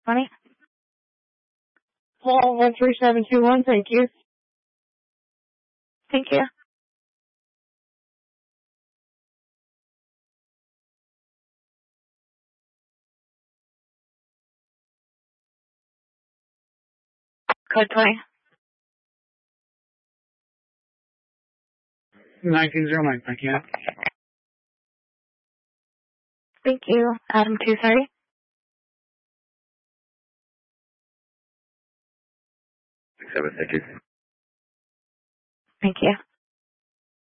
20. Call 13721, thank you. Thank you. Code 20. 1909, thank you. Thank you. Adam 230. 67, thank you. Thank you.